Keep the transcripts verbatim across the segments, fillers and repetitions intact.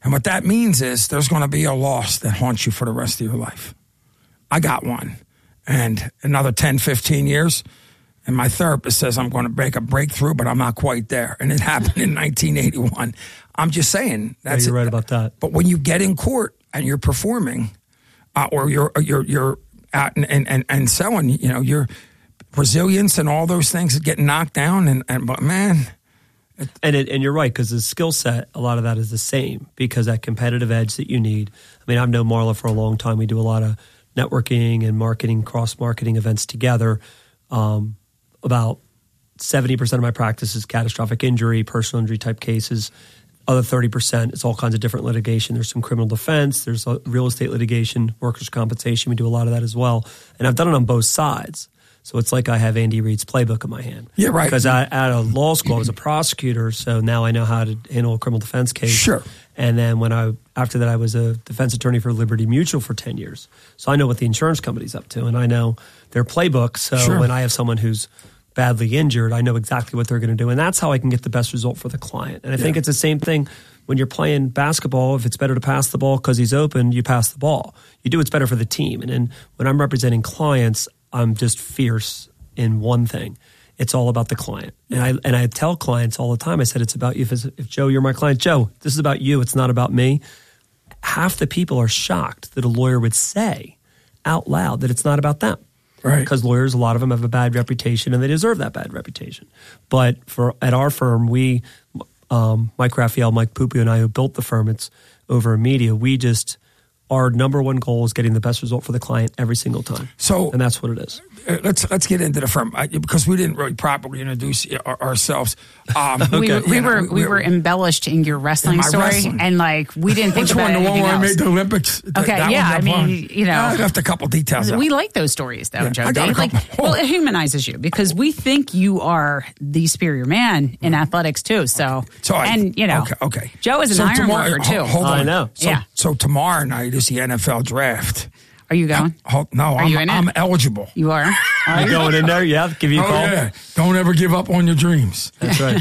And what that means is there's going to be a loss that haunts you for the rest of your life. I got one. And another ten, fifteen years, and my therapist says I'm going to make a breakthrough, but I'm not quite there. And it happened in nineteen eighty-one. I'm just saying. That's yeah, you're it. right about that. But when you get in court and you're performing, uh, or you're you're you're out and, and, and selling, you know, your resilience and all those things get knocked down. And, and but man, it, and it, and you're right, because the skill set, a lot of that is the same, because that competitive edge that you need. I mean, I've known Marla for a long time. We do a lot of networking and marketing, cross-marketing events together. Um, about seventy percent of my practice is catastrophic injury, personal injury type cases. Other thirty percent, it's all kinds of different litigation. There's some criminal defense, there's real estate litigation, workers' compensation. We do a lot of that as well. And I've done it on both sides. So it's like I have Andy Reid's playbook in my hand. Yeah, right. Because I, at a law school, I was a prosecutor, so now I know how to handle a criminal defense case. Sure. And then when I after that, I was a defense attorney for Liberty Mutual for ten years. So I know what the insurance company's up to, and I know their playbook. So Sure. when I have someone who's badly injured, I know exactly what they're going to do. And that's how I can get the best result for the client. And I think Yeah. it's the same thing when you're playing basketball. If it's better to pass the ball because he's open, you pass the ball. You do what's better for the team. And then when I'm representing clients, I'm just fierce in one thing. It's all about the client. And I and I tell clients all the time, I said, it's about you. If, it's, if Joe, you're my client, Joe, this is about you. It's not about me. Half the people are shocked that a lawyer would say out loud that it's not about them. Right. Because lawyers, a lot of them have a bad reputation, and they deserve that bad reputation. But for at our firm, we, um, Mike Raphael, Mike Pupio, and I, who built the firm, it's over in media, we just, our number one goal is getting the best result for the client every single time. So, and that's what it is. Uh, let's let's get into the firm, I, because we didn't really properly introduce our, ourselves. Um, okay. We, we you know, were we, we were embellished in your wrestling in story, wrestling. and like we didn't think Which about one? The one anything where else. I made the Olympics? That, Okay, that yeah, one, I mean, fun. you know, I left a couple details out. We like those stories, though, Yeah, Joe. I got a Like, couple. well, it humanizes you because we think you are the superior man in athletics too. So, So I- and you know, okay, okay. Joe is an So iron tomorrow- worker too. ho- Hold on. I know. So, Yeah. So tomorrow night is the N F L draft. Are you going? Ho- no, Are I'm, you in it? I'm eligible. You are. Are You you? going in there? Yeah, give you a Oh, call. yeah. Don't ever give up on your dreams. That's right.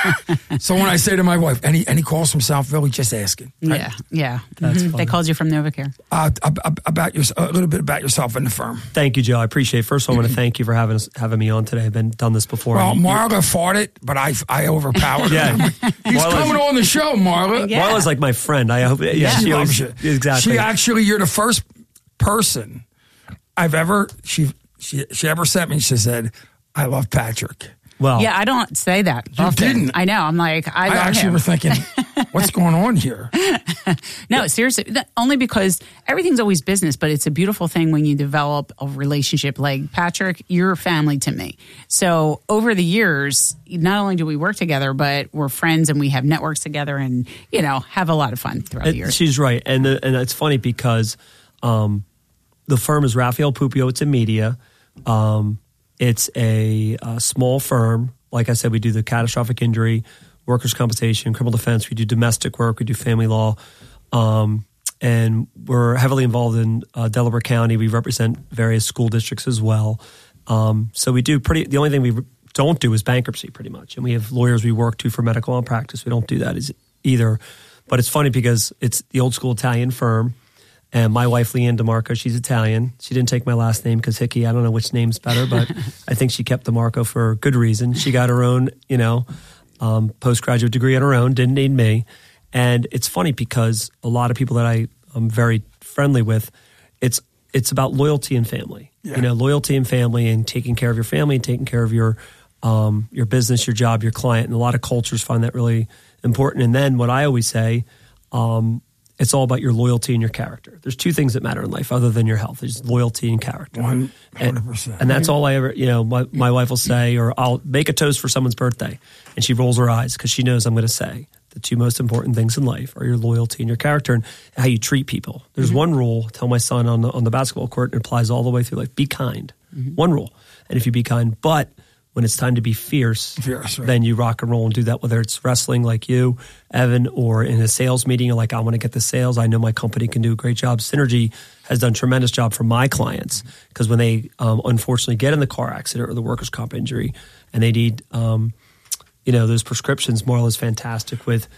So when I say to my wife, any any calls from South Philly, just asking. Right? Yeah, yeah. That's Mhm. fun. They called you from NovaCare. Uh, ab- ab- about your, a little bit about yourself and the firm. Thank you, Joe. I appreciate it. First of all, I want to thank you for having us, having me on today. I've been done this before. Well, You- Marla fought it, but I I overpowered Yeah. her. He's Marla's- coming on the show, Marla. Yeah. Marla's like my friend. I hope. Yeah, Yeah. She she loves always, you. Exactly. She actually, you're the first person I've ever she she she ever sent me. She said, "I love Patrick." well, Yeah, I don't say that. You often. didn't. I know. I'm like, I, I, love actually him. were thinking, "What's going on here?" No, seriously, th- only because everything's always business, but it's a beautiful thing when you develop a relationship. Like, Patrick, you're family to me. So over the years, not only do we work together, but we're friends and we have networks together and, you know, have a lot of fun throughout the It- years. she's right, and the, and it's funny because um, the firm is Raphael Pupio. It's in media. Um, it's a, a small firm. Like I said, we do the catastrophic injury, workers' compensation, criminal defense. We do domestic work. We do family law. Um, and we're heavily involved in uh, Delaware County. We represent various school districts as well. Um, so we do pretty – the only thing we don't do is bankruptcy pretty much. And we have lawyers we work to for medical malpractice. We don't do that is either. But it's funny because it's the old school Italian firm. And my wife, Leanne DeMarco, she's Italian. She didn't take my last name because Hickey, I don't know which name's better, but I think she kept DeMarco for good reason. She got her own, you know, um, postgraduate degree on her own, didn't need me. And it's funny because a lot of people that I, I'm very friendly with, it's it's about loyalty and family. Yeah. You know, loyalty and family and taking care of your family and taking care of your um, your business, your job, your client. And a lot of cultures find that really important. And then what I always say, um, it's all about your loyalty and your character. There's two things that matter in life other than your health. There's loyalty and character. one hundred percent. And, and that's all I ever, you know, my, my wife will say, or I'll make a toast for someone's birthday. And she rolls her eyes because she knows I'm going to say the two most important things in life are your loyalty and your character and how you treat people. There's mm-hmm. one rule, I tell my son on the, on the basketball court, and it applies all the way through life. Be kind. Mm-hmm. One rule. And if you be kind, but when it's time to be fierce, Fierce, right. then you rock and roll and do that, whether it's wrestling like you, Evan, or in a sales meeting, you're like, I want to get the sales. I know my company can do a great job. Synergy has done a tremendous job for my clients because when they um, unfortunately get in the car accident or the workers' comp injury and they need, um, you know, those prescriptions, Marla's fantastic with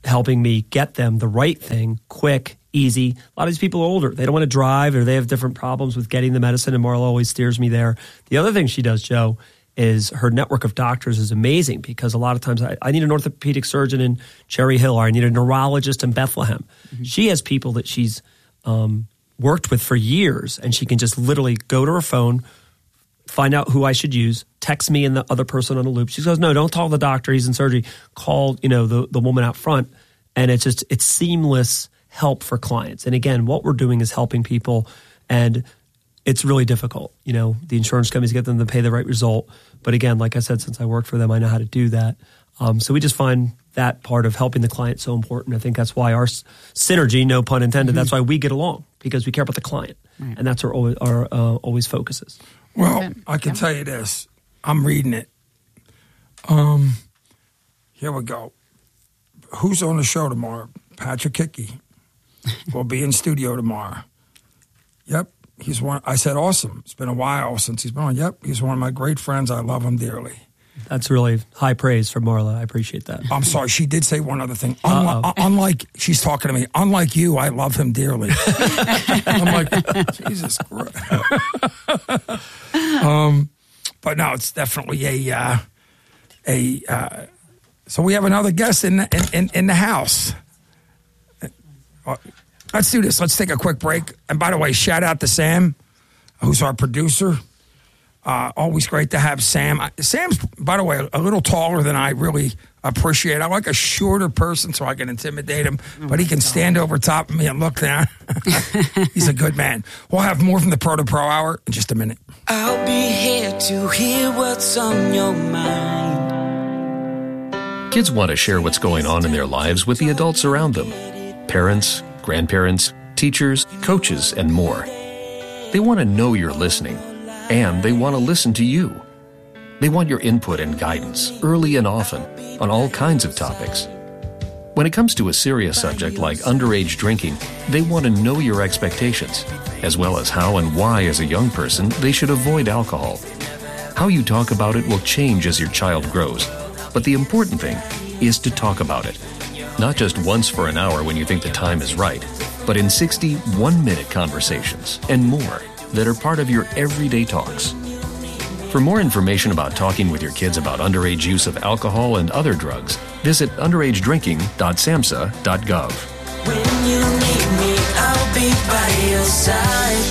helping me get them the right thing, quick, easy. A lot of these people are older. They don't want to drive or they have different problems with getting the medicine, and Marla always steers me there. The other thing she does, Joe, is her network of doctors is amazing, because a lot of times I, I need an orthopedic surgeon in Cherry Hill, or I need a neurologist in Bethlehem. Mm-hmm. She has people that she's um, worked with for years, and she can just literally go to her phone, find out who I should use, text me and the other person on the loop. She goes, no, don't call the doctor, he's in surgery. Call, you know, the, the woman out front. And it's just, it's seamless help for clients. And again, what we're doing is helping people, and it's really difficult. You know, the insurance companies get them to pay the right result. But again, like I said, since I worked for them, I know how to do that. Um, so we just find that part of helping the client so important. I think that's why our s- synergy, no pun intended, mm-hmm. that's why we get along, because we care about the client. Right. And that's our, always, our uh, always focuses. Well, I can tell you this. I'm reading it. Um, here we go. Who's on the show tomorrow? Patrick Hickey will be in studio tomorrow. Yep. He's one. I said, awesome. It's been a while since he's been on. Yep. He's one of my great friends. I love him dearly. That's really high praise from Marla. I appreciate that. I'm sorry. She did say one other thing. Unlike, unlike, she's talking to me, unlike you, I love him dearly. I'm like, Jesus Christ. um, but no, it's definitely a, uh, a, uh, so we have another guest in the, in, in, in the house. Uh, let's do this. Let's take a quick break. And by the way, shout out to Sam, who's our producer. Uh, always great to have Sam. Sam's, by the way, a little taller than I really appreciate. I like a shorter person so I can intimidate him, oh but he can God. stand over top of me and look down. He's a good man. We'll have more from the Pro to Pro Hour in just a minute. I'll be here to hear what's on your mind. Kids want to share what's going on in their lives with the adults around them. Parents, grandparents, teachers, coaches, and more. They want to know you're listening. And they want to listen to you. They want your input and guidance early and often on all kinds of topics. When it comes to a serious subject like underage drinking, they want to know your expectations, as well as how and why as a young person they should avoid alcohol. How you talk about it will change as your child grows, but the important thing is to talk about it. Not just once for an hour when you think the time is right, but in sixty one-minute conversations and more that are part of your everyday talks. For more information about talking with your kids about underage use of alcohol and other drugs, visit underage drinking dot samhsa dot gov. When you need me, I'll be by your side.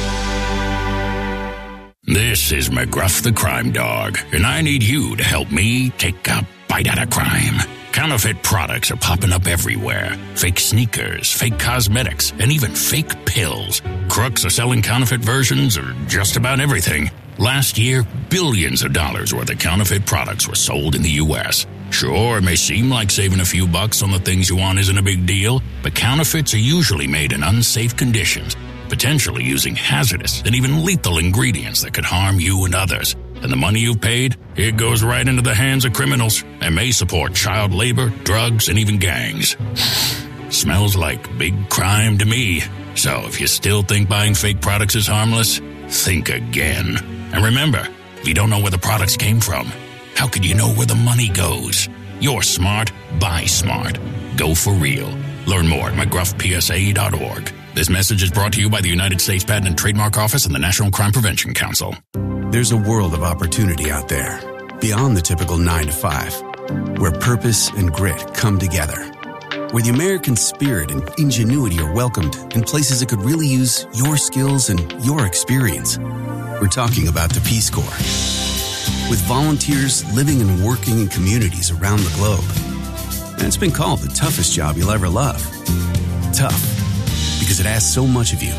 This is McGruff the Crime Dog, and I need you to help me take a bite out of crime. Counterfeit products are popping up everywhere. Fake sneakers, fake cosmetics, and even fake pills. Crooks are selling counterfeit versions of just about everything. Last year, billions of dollars worth of counterfeit products were sold in the U S. Sure, it may seem like saving a few bucks on the things you want isn't a big deal, but counterfeits are usually made in unsafe conditions, potentially using hazardous and even lethal ingredients that could harm you and others. And the money you've paid, it goes right into the hands of criminals and may support child labor, drugs, and even gangs. Smells like big crime to me. So if you still think buying fake products is harmless, think again. And remember, if you don't know where the products came from, how could you know where the money goes? You're smart, buy smart. Go for real. Learn more at mcgruff p s a dot org. This message is brought to you by the United States Patent and Trademark Office and the National Crime Prevention Council. There's a world of opportunity out there, beyond the typical nine to five, where purpose and grit come together, where the American spirit and ingenuity are welcomed in places that could really use your skills and your experience. We're talking about the Peace Corps. With volunteers living and working in communities around the globe. And it's been called the toughest job you'll ever love. Tough, because it asks so much of you.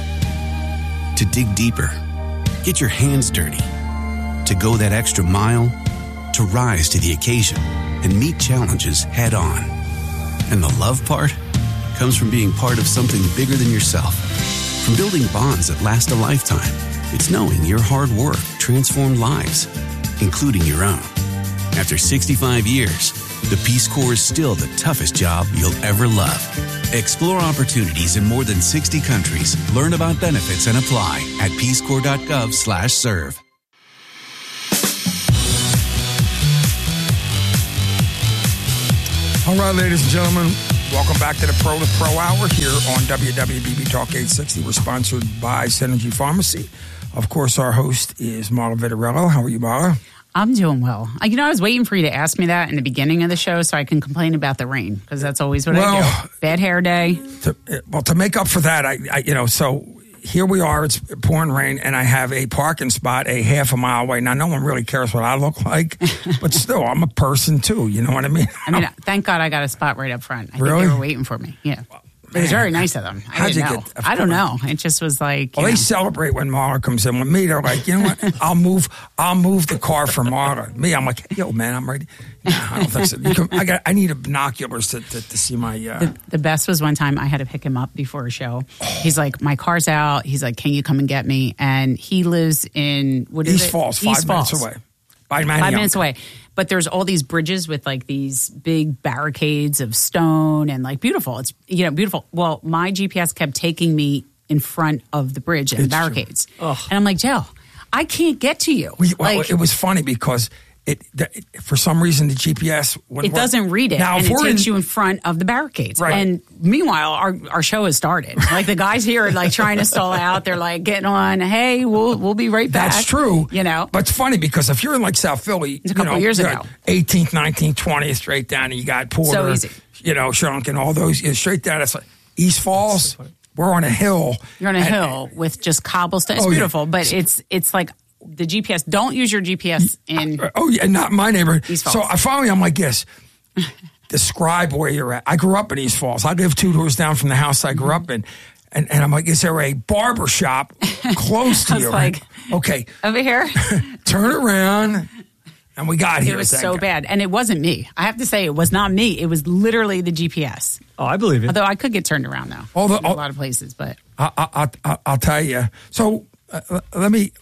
To dig deeper, get your hands dirty, to go that extra mile, to rise to the occasion and meet challenges head on. And the love part comes from being part of something bigger than yourself. From building bonds that last a lifetime, it's knowing your hard work transformed lives, including your own. After sixty-five years, the Peace Corps is still the toughest job you'll ever love. Explore opportunities in more than sixty countries. Learn about benefits and apply at peacecorps.gov slash serve. All right, ladies and gentlemen, Welcome back to the Pro to Pro Hour here on W W D B Talk eight sixty. We're sponsored by Synergy Pharmacy. Of course, our host is Marla Vitarello. How are you, Marla? I'm doing well. I, you know, I was waiting for you to ask me that in the beginning of the show so I can complain about the rain, because that's always what well, I do. Bad hair day. To, well, to make up for that, I, I you know, so here we are. It's pouring rain, and I have a parking spot a half a mile away. Now, no one really cares what I look like, but still, I'm a person too. You know what I mean? I mean, thank God I got a spot right up front. I really? think they were waiting for me. Yeah. It was very nice of them. I How'd didn't you know. get- I don't know. It just was like. Well, you they know. celebrate when Marla comes in. With me, they're like, you know what? I'll move. I'll move the car for Marla. Me, I'm like, yo, man, I'm ready. Nah, I don't think so. You can, I got. I need binoculars to, to, to see my. Uh, The, the best was one time I had to pick him up before a show. He's like, my car's out. He's like, can you come and get me? And he lives in what is East it? Falls, five East minutes Falls. away. By Five minutes away. But there's all these bridges with like these big barricades of stone and like beautiful. It's, you know, beautiful. Well, my G P S kept taking me in front of the bridge and It's true. barricades. And I'm like, Jill, I can't get to you. We, well, like, it was funny because it, the, it for some reason the G P S wouldn't it work. doesn't read it, Now, and if it we're takes in, you in front of the barricades. Right. And meanwhile, our, our show has started. Like the guys here are like trying to stall out. They're like getting on. Hey, we'll we'll be right back. That's true. You know, but it's funny because if you're in like South Philly, It's a couple you know, years you ago. got eighteenth, nineteenth, twentieth, straight down, and you got Porter, So easy. you know, Shunk, and all those. You know, straight down, it's like East Falls. We're on a hill. you're on a and- hill with just cobblestone. It's Oh, yeah. beautiful, but it's it's like the G P S. Don't use your G P S in. Oh yeah, not my neighborhood. East So Falls. I finally, I'm like, yes. Describe where you're at. I grew up in East Falls. I live two doors down from the house I grew up in. And, and I'm like, is there a barber shop close to I was you? like- okay, Over here, turn around. And we got here. it was thank so God. bad, and it wasn't me. I have to say, it was not me. It was literally the G P S. Oh, I believe it. Although I could get turned around though, All the- in all- a lot of places. But I, I, I, I'll tell you. So uh, let me,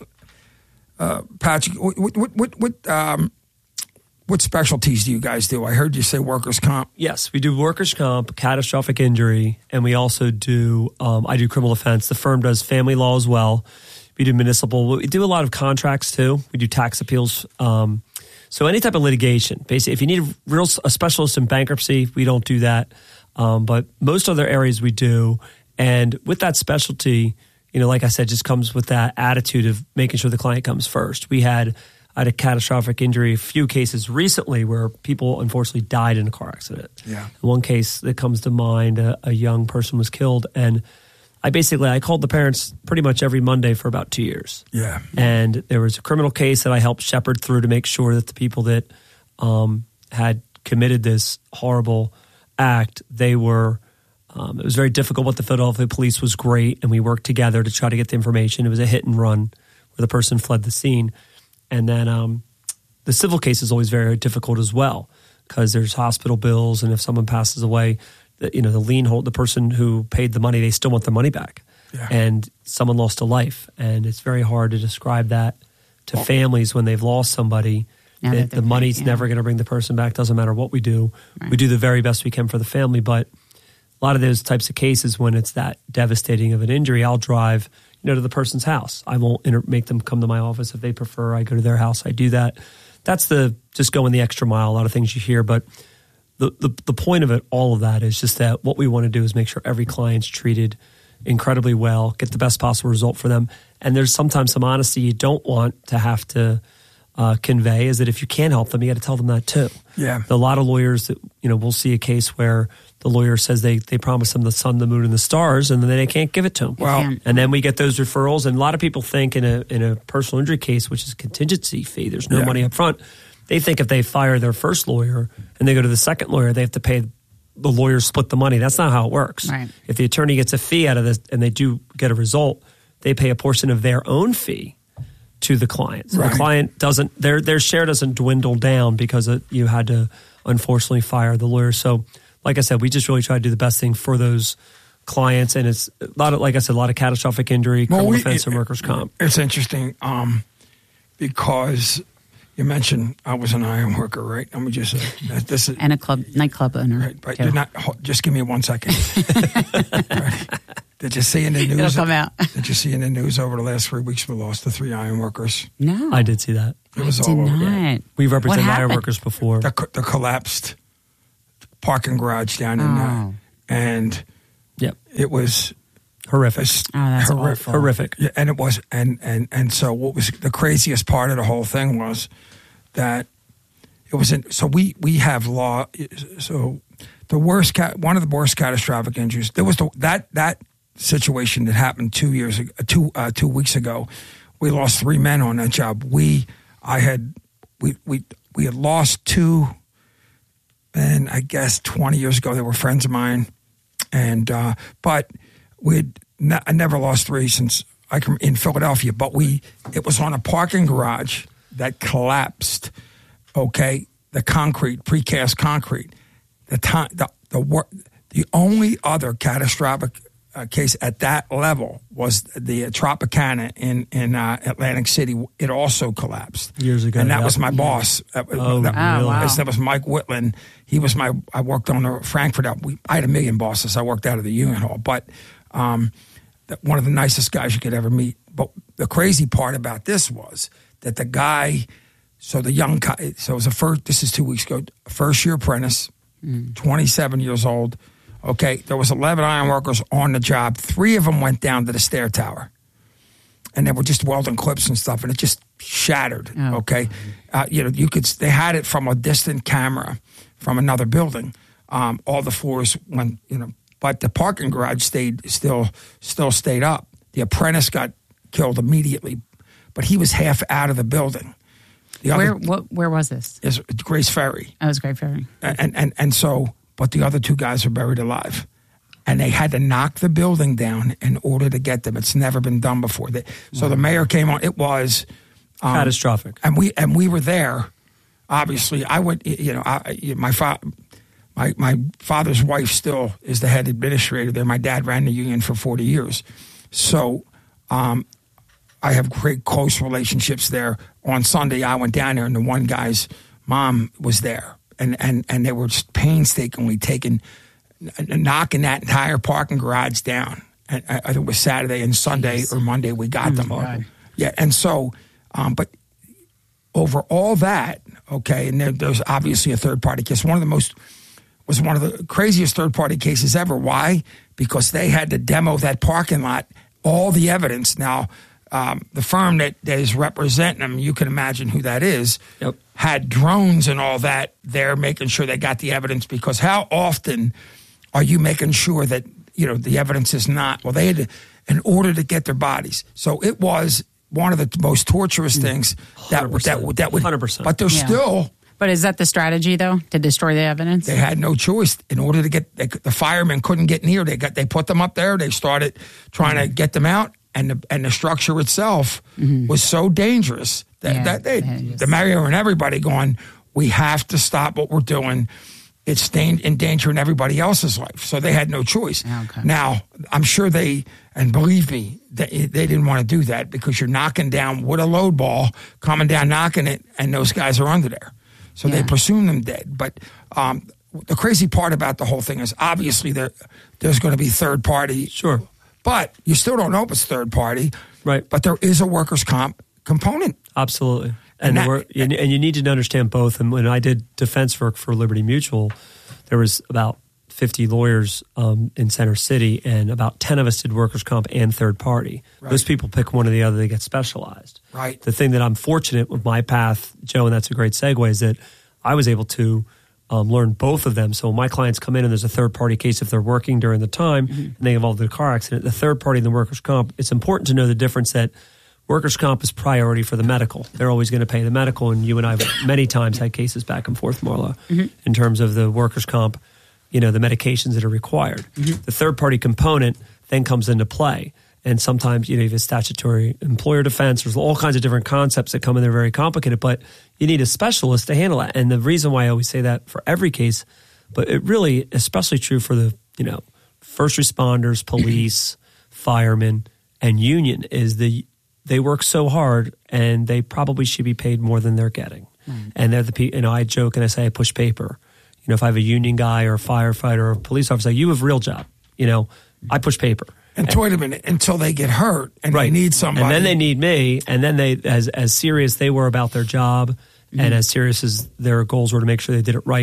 uh, Patrick, what, what, what, what, um, what specialties do you guys do? I heard you say workers' comp. Yes, we do workers' comp, catastrophic injury, and we also do, um, I do criminal defense. The firm does family law as well. We do municipal. We do a lot of contracts too. We do tax appeals. Um, so any type of litigation. Basically, if you need a real a specialist in bankruptcy, we don't do that. Um, but most other areas we do. And with that specialty, you know, like I said, just comes with that attitude of making sure the client comes first. We had I had a catastrophic injury, a few cases recently where people unfortunately died in a car accident. Yeah. One case that comes to mind, a, a young person was killed, and I basically I called the parents pretty much every Monday for about two years. Yeah. And there was a criminal case that I helped shepherd through to make sure that the people that um, had committed this horrible act, they were. Um, it was very difficult, but the Philadelphia police was great, and we worked together to try to get the information. It was a hit and run where the person fled the scene. And then um, the civil case is always very difficult as well because there's hospital bills, and if someone passes away, the, you know, the lien hold, the person who paid the money, they still want their money back. Yeah. And someone lost a life, and it's very hard to describe that to families when they've lost somebody. Now That that the they're money's paid, yeah. never going to bring the person back. Doesn't matter what we do. Right. We do the very best we can for the family, but a lot of those types of cases when it's that devastating of an injury, I'll drive, you know, to the person's house. I won't inter- make them come to my office if they prefer. I go to their house. I do that. That's the just going the extra mile. A lot of things you hear, but the the, the point of it, all of that, is just that what we want to do is make sure every client's treated incredibly well, get the best possible result for them. And there's sometimes some honesty you don't want to have to uh, convey. Is that if you can't help them, you got to tell them that too. Yeah. A lot of lawyers that, you know, we'll see a case where the lawyer says they, they promise them the sun, the moon, and the stars, and then they can't give it to them. Well- can't. And then we get those referrals, and a lot of people think in a in a personal injury case, which is a contingency fee, there's no Yeah. money up front. They think if they fire their first lawyer and they go to the second lawyer, they have to pay the lawyer split the money. That's not how it works. Right. If the attorney gets a fee out of this and they do get a result, they pay a portion of their own fee to the client. So Right. the client doesn't, their their share doesn't dwindle down because it, you had to unfortunately fire the lawyer. So like I said, we just really try to do the best thing for those clients. And it's a lot of, like I said, a lot of catastrophic injury, Well, criminal we- defense, and workers' comp. It's interesting um, because you mentioned I was an iron worker, right? Let me just say that this is and a club nightclub owner. right. But too. you're not. ho- Just give me one second. Right. Did you see in the news? It'll come out. Did you see in the news over the last three weeks we lost the three iron workers? No, I did see that. It was I all did over. not. We represented What iron happened? workers before. The, co- the collapsed parking garage down in uh, Oh. and Yep. it was Horrific. it's Oh, that's horri- awful. Horrific. Yeah, and it was, and and and so what was the craziest part of the whole thing was that it was in. So we we have law. So the worst, ca- one of the worst catastrophic injuries. There was the, that that situation that happened two years ago, two uh, two weeks ago. We lost three men on that job. We, I had, we we we had lost two, and I guess twenty years ago they were friends of mine, and uh, but we'd ne- I never lost three since I come in Philadelphia. But we, it was on a parking garage that collapsed. Okay, the concrete, precast concrete. The time, the the wor- the only other catastrophic uh, case at that level was the uh, Tropicana in in uh, Atlantic City. It also collapsed Years ago, and that yeah. was my boss. That, Oh, that, really? Oh, wow. That was Mike Whitland. He was my. I worked on the Frankfurt. We, I had a million bosses. I worked out of the Union Hall, but um, that, one of the nicest guys you could ever meet. But the crazy part about this was that the guy. So the young guy. So it was a first. This is two weeks ago. First year apprentice. twenty-seven years old. Okay, there was eleven iron workers on the job. Three of them went down to the stair tower, and they were just welding clips and stuff, and it just shattered. Oh. Okay, uh, you know, you could. They had it from a distant camera from another building. Um, all the floors went, you know, but the parking garage stayed still, still stayed up. The apprentice got killed immediately, but he was half out of the building. The Where other what? Where was this? is Grace Ferry. That was Great Ferry. And, and and so, but the other two guys are buried alive, and they had to knock the building down in order to get them. It's never been done before. They, so the mayor came on. It was um, Catastrophic. and we and we were there. Obviously, I would. You know, I, my fa- my my father's wife still is the head administrator there. My dad ran the union for forty years, so um, I have great close relationships there. On Sunday, I went down there, and the one guy's mom was there, and and and they were just painstakingly taking, knocking that entire parking garage down. And I, I think it was Saturday and Sunday or Monday we got them. God. Yeah, and so, um, but over all that, okay, and there, there's obviously a third party case. One of the most was one of the craziest third party cases ever. Why? Because they had to demo that parking lot, all the evidence. Now, um, the firm that, that is representing them, you can imagine who that is, Yep. had drones and all that there making sure they got the evidence. Because how often are you making sure that, you know, the evidence is not, well, they had to, in order to get their bodies. So it was one of the most torturous things that one hundred would, that percent. would, that would, one hundred percent. but they're Yeah. still, But is that the strategy though, to destroy the evidence? they had no choice in order to get, they, the firemen couldn't get near. They got, they put them up there. They started trying to get them out. And the, and the structure itself was so dangerous that, Yeah, that they, yeah, just- the mayor and everybody going, we have to stop what we're doing. It's stain- endangering everybody else's life. So they had no choice. Okay. Now, I'm sure they, and believe me, they, they didn't want to do that because you're knocking down with a load ball, coming down, knocking it, and those guys are under there. So they Yeah. presume them dead. But um, the crazy part about the whole thing is obviously there, there's going to be third party. Sure. But you still don't know if it's third party. Right. But there is a workers' comp component. Absolutely. And And, that- we're, and, and you need to understand both. And when I did defense work for Liberty Mutual, there was about fifty lawyers um, in Center City, and about ten of us did workers' comp and third party. Right. Those people pick one or the other; they get specialized. Right. The thing that I'm fortunate with my path, Joe, and that's a great segue, is that I was able to um, learn both of them. So when my clients come in and there's a third party case, if they're working during the time Mm-hmm. and they involved in a car accident, the third party and the workers' comp, it's important to know the difference that workers' comp is priority for the medical. They're always going to pay the medical, and you and I have many times had cases back and forth, Marla, in terms of the workers' comp, you know, the medications that are required. The third-party component then comes into play, and sometimes, you know, you have a statutory employer defense. There's all kinds of different concepts that come in. They're very complicated, but you need a specialist to handle that. And the reason why I always say that for every case, but it really, especially true for the, you know, first responders, police, firemen, and union, is the they work so hard, and they probably should be paid more than they're getting. Mm. And they're the people, you know, I joke and I say I push paper. You know, if I have a union guy or a firefighter or a police officer, you have a real job. You know, I push paper. And wait a minute, until they get hurt and Right. they need somebody. And then they need me. And then they, as as serious they were about their job, Mm-hmm. and as serious as their goals were to make sure they did it right,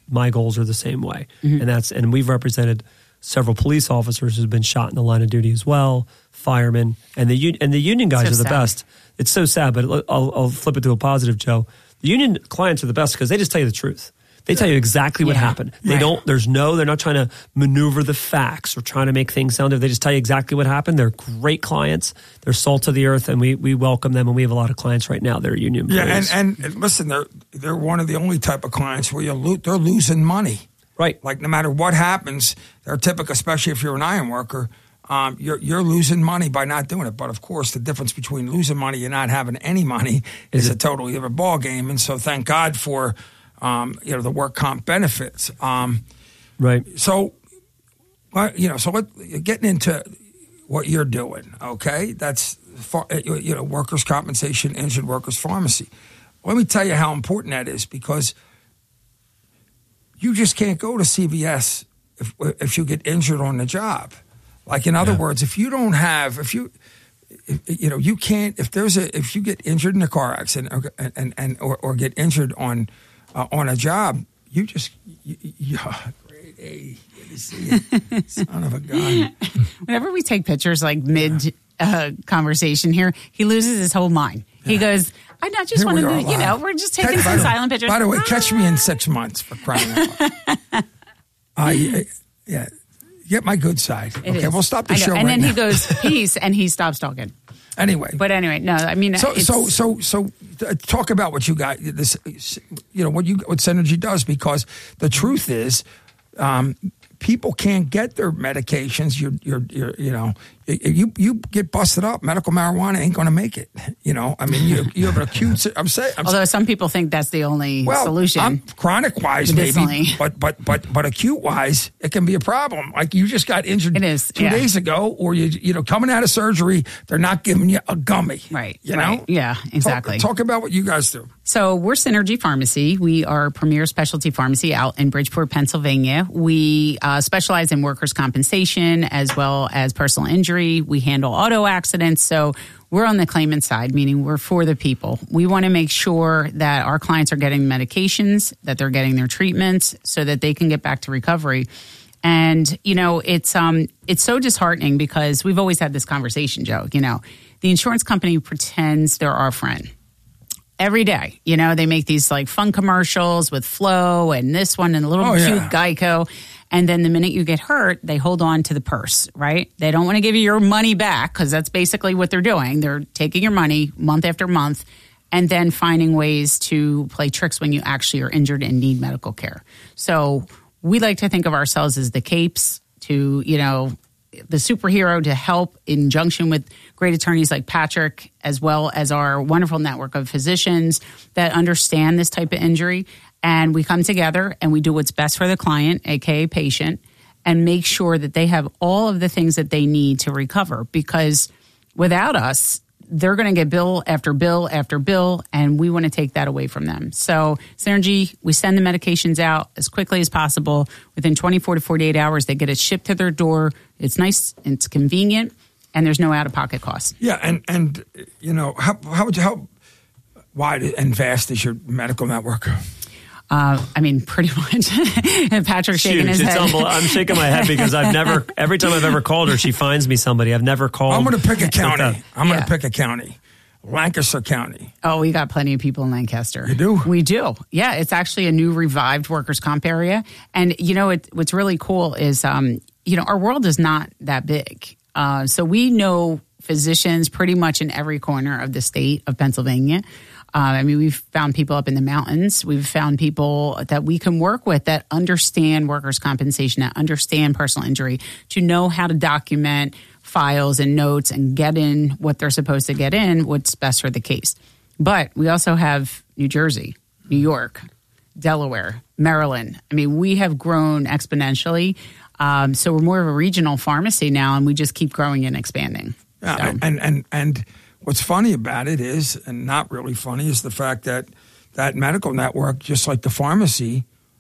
my goals are the same way. Mm-hmm. And that's and we've represented several police officers who've been shot in the line of duty as well, firemen, and the and the union guys so are the sad. best. It's so sad, but I'll, I'll flip it to a positive, Joe. The union clients are the best because they just tell you the truth. They tell you exactly what yeah, happened. They right. don't, there's no, they're not trying to maneuver the facts or trying to make things sound. They just tell you exactly what happened. They're great clients. They're salt of the earth, and we, we welcome them. And we have a lot of clients right now that are union employees. Yeah, and, and listen, they're, they're one of the only type of clients where you lo- they're losing money. Right. Like no matter what happens, they're typical, especially if you're an iron worker, um, you're, you're losing money by not doing it. But of course, the difference between losing money and not having any money is, is a totally different ball game. And so thank God for, Um, you know, the work comp benefits. Um, right. So, well, you know, so what, getting into what you're doing, okay? That's, far, you know, workers' compensation, injured workers' pharmacy. Let me tell you how important that is, because you just can't go to C V S if, if you get injured on the job. Like, in other yeah. words, if you don't have, if you, if, you know, you can't, if there's a, if you get injured in a car accident or, and, and, or, or get injured on, Uh, on a job, you just, you, you, oh, great A, good to see you, son of a gun. Whenever we take pictures, like mid uh, conversation here, he loses his whole mind. Yeah. He goes, I not just want to, you know, we're just taking catch, some silent pictures. By the way, catch me in six months for crying out loud. uh, yeah, yeah, get my good side. It okay, is. we'll stop the I know. show And right then now. he goes, peace, and he stops talking. Anyway, but anyway, no, I mean, so it's, so so so uh, talk about what you got. This, you know, what you what Synergy does, because the truth is, um, people can't get their medications. You're you're, you're you know, you you get busted up. Medical marijuana ain't going to make it. You know, I mean, you you have an acute. I'm saying. I'm Although some people think that's the only well, solution. Um, chronic wise, maybe, but but but but acute wise, it can be a problem. Like you just got injured it is, two yeah. days ago, or you you know coming out of surgery, they're not giving you a gummy, right? You right. know, yeah, exactly. Talk, talk about what you guys do. So we're Synergy Pharmacy. We are a premier specialty pharmacy out in Bridgeport, Pennsylvania. We uh, specialize in workers' compensation as well as personal injury. We handle auto accidents. So we're on the claimant side, meaning we're for the people. We want to make sure that our clients are getting medications, that they're getting their treatments so that they can get back to recovery. And, you know, it's um it's so disheartening because we've always had this conversation, Joe. You know, the insurance company pretends they're our friend. Every day, you know, they make these like fun commercials with Flo and this one and a little oh, cute yeah. Geico. And then the minute you get hurt, they hold on to the purse, right? They don't want to give you your money back because that's basically what they're doing. They're taking your money month after month and then finding ways to play tricks when you actually are injured and need medical care. So we like to think of ourselves as the capes to, you know, the superhero to help in junction with great attorneys like Patrick, as well as our wonderful network of physicians that understand this type of injury. And we come together and we do what's best for the client, A K A patient, and make sure that they have all of the things that they need to recover. Because without us, they're going to get bill after bill after bill, and we want to take that away from them. So Synergy, we send the medications out as quickly as possible. Within twenty-four to forty-eight hours, they get it shipped to their door. It's nice, it's convenient, and there's no out-of-pocket cost. Yeah, and, and you know, how, how, would you, how wide and vast is your medical network? Uh, I mean, pretty much. Patrick's shaking Huge. his It's head. unbelievable. I'm shaking my head because I've never, every time I've ever called her, she finds me somebody. I've never called. I'm going to pick a county. I'm going to Yeah. pick a county. Lancaster County. Oh, we got plenty of people in Lancaster. You do? We do. Yeah, it's actually a new revived workers' comp area. And, you know, it, what's really cool is, um, you know, our world is not that big. Uh, so we know physicians pretty much in every corner of the state of Pennsylvania. Uh, I mean, we've found people up in the mountains. We've found people that we can work with that understand workers' compensation, that understand personal injury, to know how to document files and notes and get in what they're supposed to get in, what's best for the case. But we also have New Jersey, New York, Delaware, Maryland. I mean, we have grown exponentially. Um, so we're more of a regional pharmacy now, and we just keep growing and expanding. Yeah, So. and, and, and what's funny about it is, and not really funny, is the fact that that medical network, just like the pharmacy,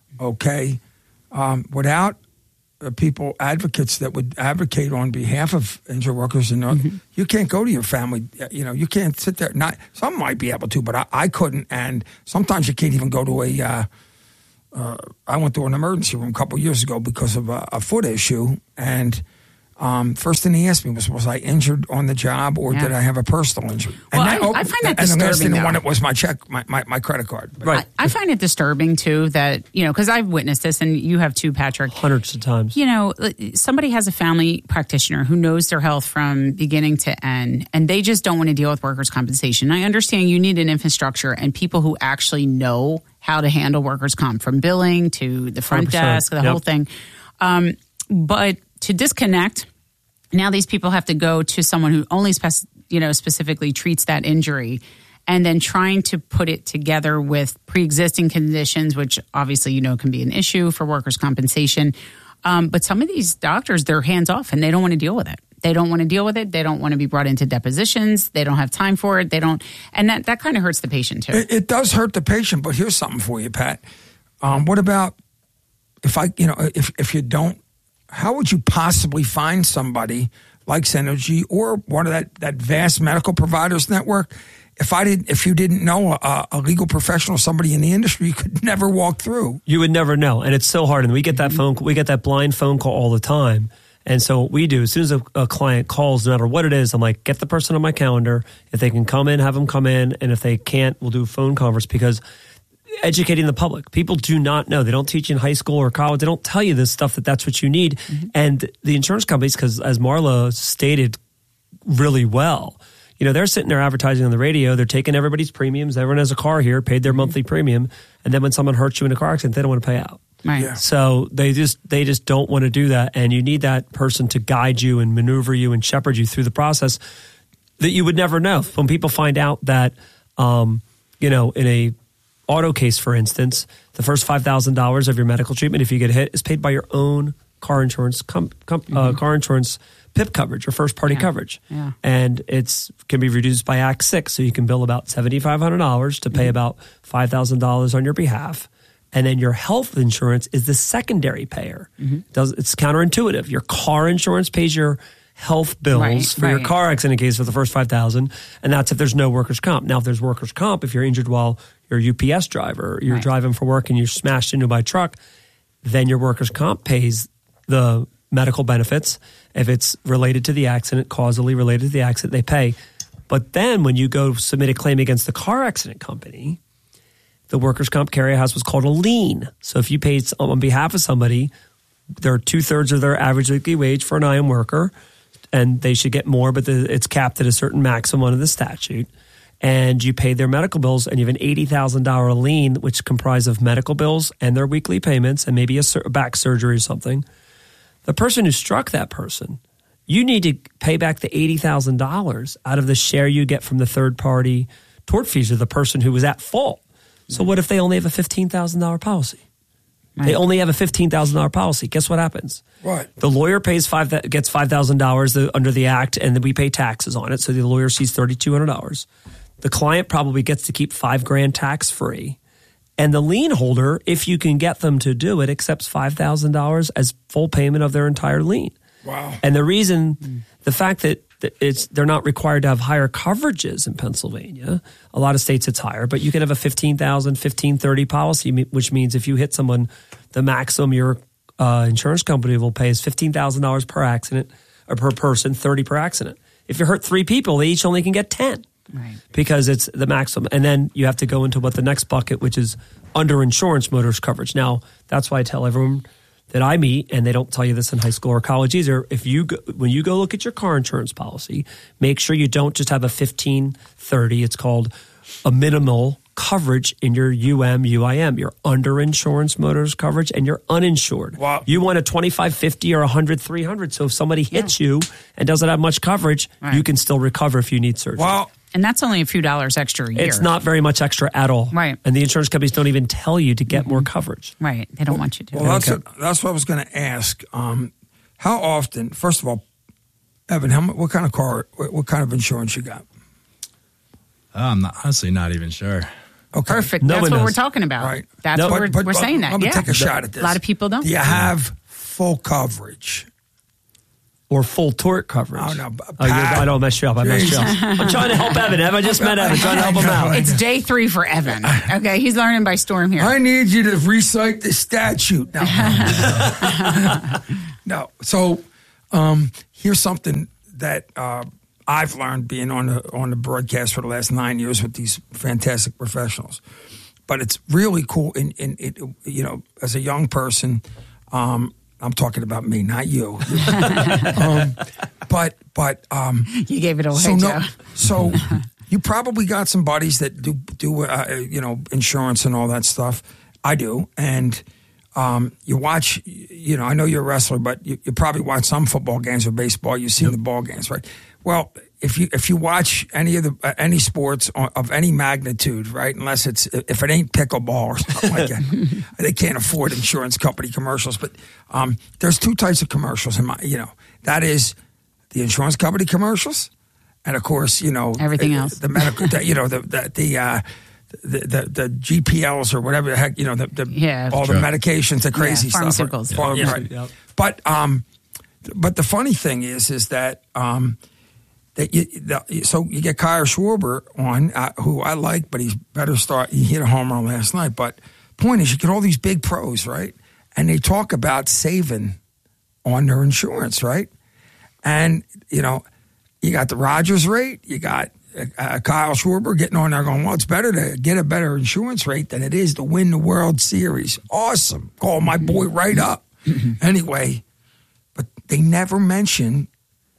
okay, um, without uh, people, advocates that would advocate on behalf of injured workers, and mm-hmm. you can't go to your family. You know, you can't sit there. Not some might be able to, but I, I couldn't. And sometimes you can't even go to a uh, uh, I went to an emergency room a couple years ago because of a, a foot issue, and um, first thing he asked me was, was I injured on the job or Yeah. did I have a personal injury? Well, and I- oh, I find that and the last disturbing, thing he though. wanted was my check, my, my, my credit card. But- Right. I, I find it disturbing too that, you know, because I've witnessed this, and you have too, Patrick. Hundreds of times. You know, somebody has a family practitioner who knows their health from beginning to end, and they just don't want to deal with workers' compensation. I understand you need an infrastructure and people who actually know how to handle workers' comp, from billing to the front one hundred percent. desk, the Yep. whole thing. Um, but to disconnect, now these people have to go to someone who only spec- you know, specifically treats that injury, and then trying to put it together with pre-existing conditions, which obviously, you know, can be an issue for workers' compensation. Um, but some of these doctors, they're hands off and they don't want to deal with it. They don't want to deal with it. They don't want to be brought into depositions. They don't have time for it. They don't. And that, that kind of hurts the patient too. It, it does hurt the patient, but here's something for you, Pat. Um, what about if I, you know, if if you don't, how would you possibly find somebody like Synergy or one of that, that vast medical providers network? If I did, if you didn't know a, a legal professional, somebody in the industry, you could never walk through. You would never know, and it's so hard. And we get that phone, we get that blind phone call all the time. And so what we do, as soon as a, a client calls, no matter what it is, I'm like, get the person on my calendar. If they can come in, have them come in, and if they can't, we'll do a phone conference, because educating the public, people do not know. They don't teach in high school or college. They don't tell you this stuff, that that's what you need. Mm-hmm. And the insurance companies, because as Marla stated really well, you know, they're sitting there advertising on the radio. They're taking everybody's premiums. Everyone has a car here, paid their monthly premium. And then when someone hurts you in a car accident, they don't want to pay out. Right. Yeah. So they just they just don't want to do that. And you need that person to guide you and maneuver you and shepherd you through the process that you would never know. When people find out that, um, you know, in a auto case, for instance, the first five thousand dollars of your medical treatment, if you get hit, is paid by your own car insurance, com, com, mm-hmm. uh, car insurance P I P coverage or first party Yeah. coverage. Yeah. And it's can be reduced by Act six. So you can bill about seven thousand five hundred dollars to pay Mm-hmm. about five thousand dollars on your behalf. And then your health insurance is the secondary payer. Mm-hmm. Does It's counterintuitive. Your car insurance pays your health bills Right, for your right. car accident case for the first five thousand dollars. And that's if there's no workers' comp. Now, if there's workers' comp, if you're injured while you're a U P S driver, you're Right. driving for work and you're smashed into by a truck, then your workers' comp pays the medical benefits. If it's related to the accident, causally related to the accident, they pay. But then when you go submit a claim against the car accident company, the workers' comp carrier has what's called a lien. So if you paid on behalf of somebody, they're two-thirds of their average weekly wage for an I M worker, and they should get more, but the, it's capped at a certain maximum under the statute. And you pay their medical bills, and you have an eighty thousand dollars lien, which comprises of medical bills and their weekly payments and maybe a sur- back surgery or something. The person who struck that person, you need to pay back the eighty thousand dollars out of the share you get from the third-party tortfeasor, the person who was at fault. So what if they only have a fifteen thousand dollars policy? Right. They only have a fifteen thousand dollars policy. Guess what happens? What? The lawyer pays five gets five thousand dollars under the act, and then we pay taxes on it. So the lawyer sees thirty two hundred dollars. The client probably gets to keep five grand tax free, and the lien holder, if you can get them to do it, accepts five thousand dollars as full payment of their entire lien. Wow. And the reason, the fact that that it's they're not required to have higher coverages in Pennsylvania. A lot of states it's higher, but you can have a fifteen thousand, fifteen thirty policy, which means if you hit someone, the maximum your uh, insurance company will pay is fifteen thousand dollars per accident or per person, thirty per accident. If you hurt three people, they each only can get ten. Right. Because it's the maximum. And then you have to go into what the next bucket, which is underinsurance motorist coverage. Now, that's why I tell everyone that I meet, and they don't tell you this in high school or college either, if you go, when you go look at your car insurance policy, make sure you don't just have a fifteen thirty. It's called a minimal coverage in your U M, U I M, your underinsurance motorist coverage, and your uninsured. Wow. You want a twenty-five fifty or one hundred three hundred. So if somebody hits you and doesn't have much coverage, Right. you can still recover if you need surgery. Well, And that's only a few dollars extra a year. It's not very much extra at all. Right. And the insurance companies don't even tell you to get more coverage. Right. They don't want you to. well, that's Okay. what, that's what I was going to ask. Um, how often? First of all, Evan, how mu- what kind of car? What, what kind of insurance you got? Oh, I'm not, honestly not even sure. Okay. Perfect. No That's one what knows. we're talking about. Right. That's No, what we're, But- we're but saying that. Let me yeah. take a shot at this. A lot of people don't. Do you have full coverage? or full tort coverage. Oh, no. Oh, you're, I don't mess you up. I messed you up. I'm trying to help Evan. Evan, I just met Evan, trying to help him out. It's day three for Evan. Okay, he's learning by storm here. I need you to recite the statute. No. No. So um, here's something that uh, I've learned being on the, on the broadcast for the last nine years with these fantastic professionals. But it's really cool. In, in, it, you know, as a young person, um, I'm talking about me, not you. um, but but um, you gave it away, so Joe. No, so you probably got some buddies that do do uh, you know insurance and all that stuff. I do, and um, you watch. You know, I know you're a wrestler, but you, you probably watch some football games or baseball. You've seen yep. the ball games, right? Well, if you if you watch any of the uh, any sports of any magnitude, right? Unless it's if it ain't pickleball or something like that, they can't afford insurance company commercials. But um, there's two types of commercials in my, you know, that is the insurance company commercials, and of course, you know, everything the, else, the medical, the, you know, the the the, uh, the the the G P Ls or whatever the heck, you know, the, the yeah, all sure. the medications, the crazy yeah, stuff, pharmaceuticals, right? yeah. Right. Yep. But um, but the funny thing is, is that um. That you, the, so you get Kyle Schwarber on, uh, who I like, but he's better start. He hit a home run last night. But point is, you get all these big pros, right? And they talk about saving on their insurance, right? And, you know, you got the Rogers rate, you got uh, Kyle Schwarber getting on there going, well, it's better to get a better insurance rate than it is to win the World Series. Awesome. Call my boy right up. Anyway, but they never mention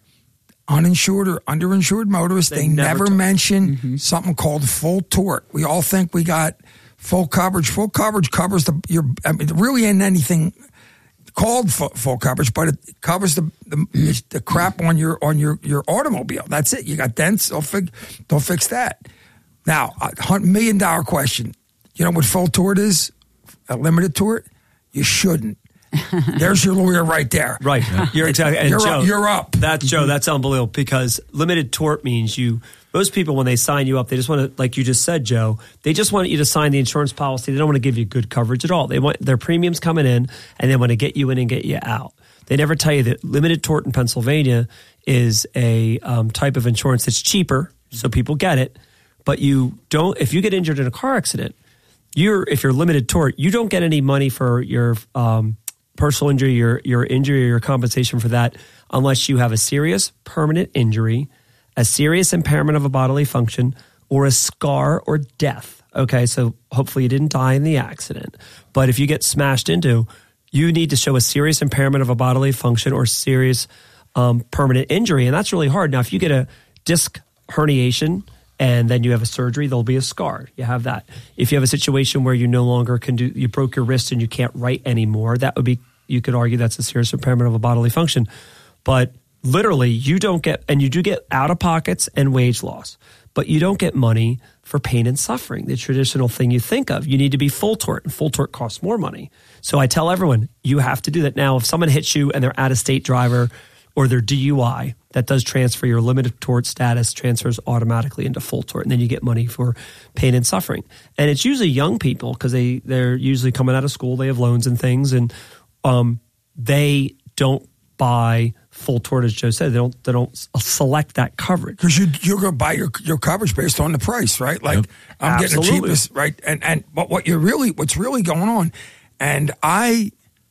uninsured or underinsured motorists. They, they never, never t- mention mm-hmm. something called full tort. We all think we got full coverage. Full coverage covers the your. I mean, there really ain't anything called full, full coverage, but it covers the, the the crap on your on your your automobile. That's it. You got dents. They'll fix. They'll fix that. Now, a million dollar question. You know what full tort is? A limited tort. You shouldn't. There's your lawyer right there. Right. You're exactly. And you're, Joe, up, you're up. That's Joe. That's unbelievable because limited tort means you. Most people, when they sign you up, they just want to, like you just said, Joe. They just want you to sign the insurance policy. They don't want to give you good coverage at all. They want their premiums coming in, and they want to get you in and get you out. They never tell you that limited tort in Pennsylvania is a um, type of insurance that's cheaper, so people get it. But you don't. If you get injured in a car accident, you're if you're limited tort, you don't get any money for your. Um, personal injury, your your injury or your compensation for that unless you have a serious permanent injury, a serious impairment of a bodily function, or a scar or death. Okay, so hopefully you didn't die in the accident. But if you get smashed into, you need to show a serious impairment of a bodily function or serious um, permanent injury, and that's really hard. Now, if you get a disc herniation and then you have a surgery, there'll be a scar. You have that. If you have a situation where you no longer can do, you broke your wrist and you can't write anymore, that would be, you could argue that's a serious impairment of a bodily function. But literally, you don't get, and you do get out of pockets and wage loss, but you don't get money for pain and suffering, the traditional thing you think of. You need to be full tort, and full tort costs more money. So I tell everyone, you have to do that. Now, if someone hits you and they're out-of-state driver or they're D U I, that does transfer your limited tort status, transfers automatically into full tort, and then you get money for pain and suffering. And it's usually young people because they, they're usually coming out of school, they have loans and things, and um, they don't buy full tort, as Joe said. They don't they don't select that coverage. Because you, you're going to buy your, your coverage based on the price, right? Like, yep. I'm Absolutely. getting the cheapest, right? And and but what you're really, what's really going on, and I,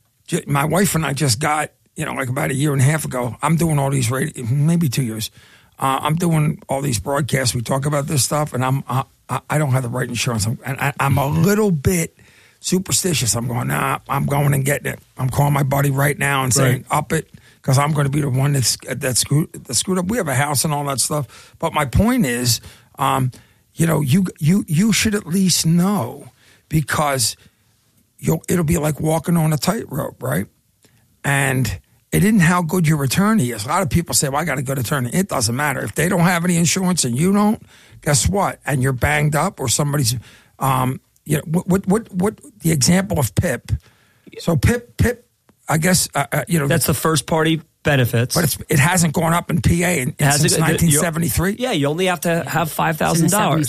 my wife and I just got, you know, like about a year and a half ago, I'm doing all these radio, maybe two years. Uh, I'm doing all these broadcasts. We talk about this stuff, and I'm uh, I don't have the right insurance. I'm, and I, I'm a little bit superstitious. I'm going, nah, I'm going and getting it. I'm calling my buddy right now and saying, right. up it, because I'm going to be the one that's that screwed, that screwed up. We have a house and all that stuff. But my point is, um, you know, you you you should at least know, because you'll it'll be like walking on a tightrope, right? And it isn't how good your attorney is. A lot of people say, well, I got a good attorney. It doesn't matter. If they don't have any insurance and you don't, guess what? And you're banged up, or somebody's, um, you know, what, what, what, what the example of P I P. So P I P, P I P, I guess, uh, uh, you know. That's the first party benefits. But it's, it hasn't gone up in P A in, since nineteen seventy-three. Yeah, you only have to have five thousand dollars.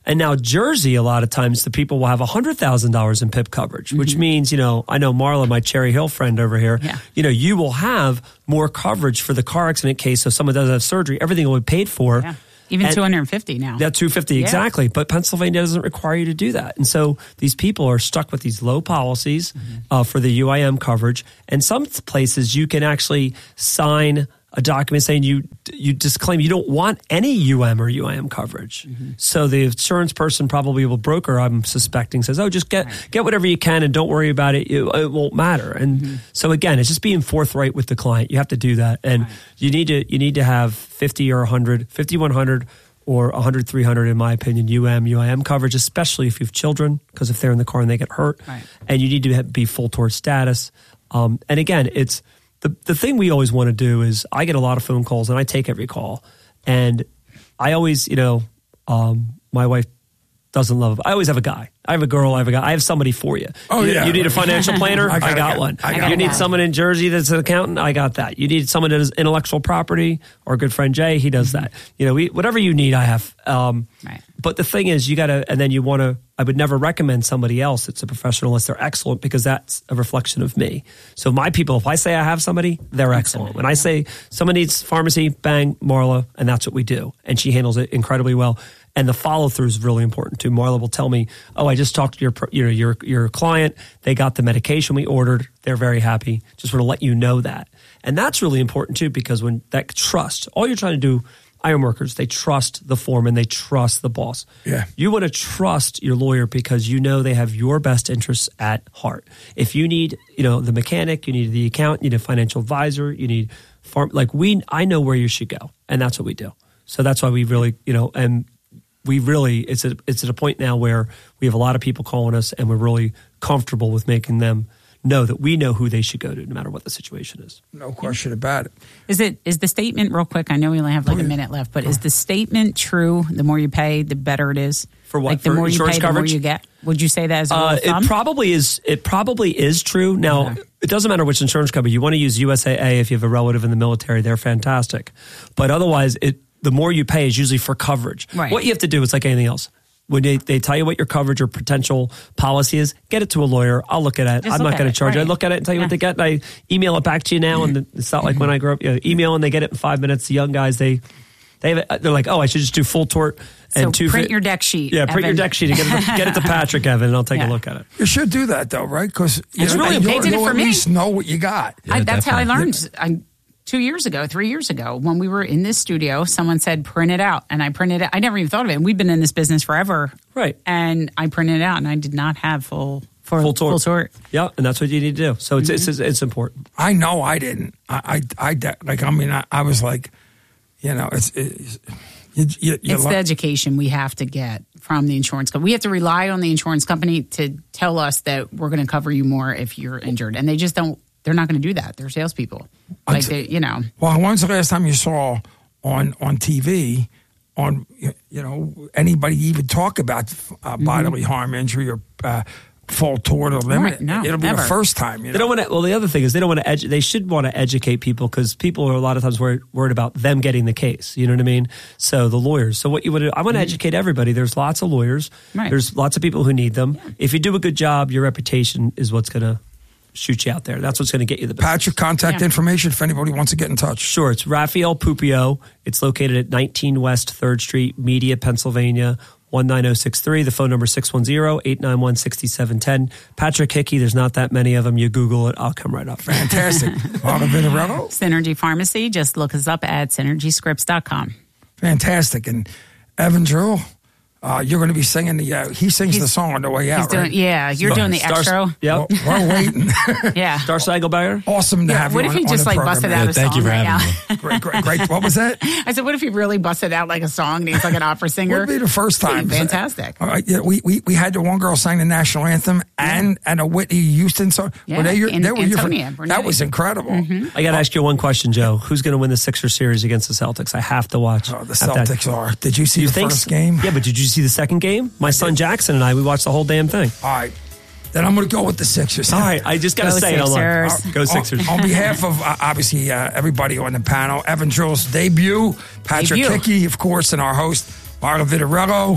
And now Jersey, a lot of times the people will have one hundred thousand dollars in P I P coverage, which Mm-hmm. means, you know, I know Marla, my Cherry Hill friend over here, Yeah. you know, you will have more coverage for the car accident case. So if someone doesn't have surgery, everything will be paid for. Yeah. Even And- two hundred fifty now. Yeah, two hundred fifty, Yeah. exactly. But Pennsylvania doesn't require you to do that. And so these people are stuck with these low policies Mm-hmm. uh, for the U I M coverage. And some places you can actually sign a document saying you you disclaim you don't want any U M or U I M coverage. Mm-hmm. So the insurance person, probably will broker, I'm suspecting, says, oh, just get Right. get whatever you can and don't worry about it. It, it won't matter. And Mm-hmm. so again, it's just being forthright with the client. You have to do that. And Right. you need to you need to have fifty or one hundred, fifty, one hundred or one hundred, three hundred, in my opinion, U M, U I M coverage, especially if you have children, because if they're in the car and they get hurt. Right. And you need to have, be full tort status. Um, and again, it's the, the thing we always want to do is I get a lot of phone calls and I take every call. And I always, you know, um, my wife doesn't love it. I always have a guy. I have a girl. I have a guy. I have somebody for you. Oh, you, yeah. You need a financial planner? I I, gotta got get- one. I got you need one. someone in Jersey that's an accountant? I got that. You need someone that is intellectual property? Our good friend Jay, he does that. You know, we, whatever you need, I have. Um, Right. But the thing is, you got to, and then you want to, I would never recommend somebody else that's a professional unless they're excellent, because that's a reflection of me. So my people, if I say I have somebody, they're excellent. When I say someone needs pharmacy, bang, Marla, and that's what we do. And she handles it incredibly well. And the follow through is really important too. Marla will tell me, "Oh, I just talked to your, you know, your your client. They got the medication we ordered. They're very happy. Just want to let you know that." And that's really important too, because when that trust, all you're trying to do, iron workers, they trust the foreman, they trust the boss. Yeah. You want to trust your lawyer because you know they have your best interests at heart. If you need, you know, the mechanic, you need the accountant, you need a financial advisor, you need farm, like we, I know where you should go, and that's what we do. So that's why we really, you know, and we really, it's a, it's at a point now where we have a lot of people calling us, and we're really comfortable with making them know that we know who they should go to, no matter what the situation is. No question about it. Is it is the statement, real quick, I know we only have like a minute left, but is the statement true? The more you pay, the better it is? For what? Like the For more you insurance pay, the more coverage? you get? Would you say that as a rule Uh, of thumb? it probably is. It probably is true. Now, Okay. it doesn't matter which insurance company you want to use. U S A A, if you have a relative in the military, they're fantastic. But otherwise, it the more you pay is usually for coverage. Right. What you have to do is like anything else. When they, they tell you what your coverage or potential policy is, get it to a lawyer. I'll look at it. Just I'm look not at going it, to charge you. I right. look at it and tell you Yeah. what they get. And I email it back to you now. And it's not like when I grew up. You know, email and they get it in five minutes. The young guys, they they have it, they're like, oh, I should just do full tort and So two. print your deck sheet, Yeah, print Evan. your deck sheet and get it, to, get it to Patrick, Evan, and I'll take Yeah. a look at it. You should do that though, right? Because It's really you important. They did it you'll for at me. least know what you got. I, that's how I definitely. learned. I, two years ago, three years ago, when we were in this studio, someone said, print it out. And I printed it. I never even thought of it. And we've been in this business forever. Right. And I printed it out, and I did not have full, full, Full tort. Full tort. Yeah, and that's what you need to do. So it's Mm-hmm. it's, it's important. I know I didn't. I, I, I de- like. I mean, I, I was like, you know, it's, it's you, you, you It's lo- the education we have to get from the insurance company. We have to rely on the insurance company to tell us that we're going to cover you more if you're injured. And they just don't, they're not going to do that. They're salespeople. Like, they, you know. Well, when's the last time you saw on on T V, on you you know, anybody even talk about uh, bodily harm, injury, or uh, full tort or limit? Right, no, It'll be never. the first time. You They know? don't want to. Well, the other thing is they don't want to. Edu- they should want to educate people, because people are a lot of times worried, worried about them getting the case. You know what I mean? So the lawyers. So what you want to? I want to educate everybody. There's lots of lawyers. Right. There's lots of people who need them. If you do a good job, your reputation is what's going to shoot you out there. That's what's going to get you the business. Patrick, contact Yeah. information if anybody wants to get in touch. Sure, it's Raphael Pupio. It's located at nineteen West third Street, Media, Pennsylvania, one nine zero six three. The phone number is six one zero, eight nine one, six seven one zero. Patrick Hickey, there's not that many of them. You Google it, I'll come right up. Fantastic. Marla Vitarello, Synergy Pharmacy. Just look us up at synergy scripts dot com. fantastic. And Evan Drew, uh, you're going to be singing the, uh, he sings the He's- song on the way out, He's doing, right? yeah, you're doing the Star- extra. Yep. We're, we're waiting. Yeah. Star Sagelberger? Awesome to Yeah, have what you if on, you on just the like program. busted man. out a thank song you for right having now? me. Great, great, great. What was that? I said, what if he really busted out like a song and he's like an opera singer? Would be the first time. Fantastic. All right, yeah, we, we we had the one girl sang the national anthem and and a Whitney Houston song. Yeah, were they your, and they were your, Antonia that Brunetti. was incredible. Mm-hmm. I got to ask you one question, Joe. Who's going to win the Sixers series against the Celtics? I have to watch. Oh, the at that- Celtics are. Did you see You the think first so? game? Yeah, but did you see the second game? My son Jackson and I, we watched the whole damn thing. All right. Then I'm going to go with the Sixers. All right, I just got to Go say it. online. Sixers. Go Sixers. On, on behalf of uh, obviously uh, everybody on the panel, Evan Drew's debut, Patrick Debut. Hickey, of course, and our host, Marla Vitarello.